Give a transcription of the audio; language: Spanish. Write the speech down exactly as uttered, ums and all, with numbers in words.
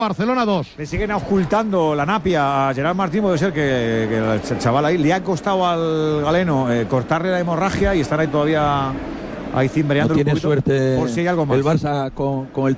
Barcelona dos. Le siguen ocultando la napia a Gerard Martín. Puede ser que, que el chaval ahí le ha costado al galeno eh, cortarle la hemorragia y estar ahí todavía ahí cimbreando. No tiene un poquito, suerte por si hay algo más. el Barça con, con el